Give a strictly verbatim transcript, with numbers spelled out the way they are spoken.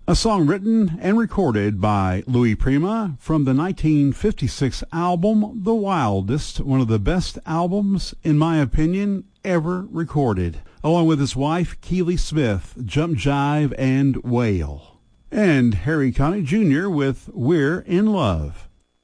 A song written and recorded by Louis Prima from the nineteen fifty-six album The Wildest, one of the best albums, in my opinion, ever recorded, along with his wife Keely Smith, Jump Jive and Wail. And Harry Connick Junior with We're in Love.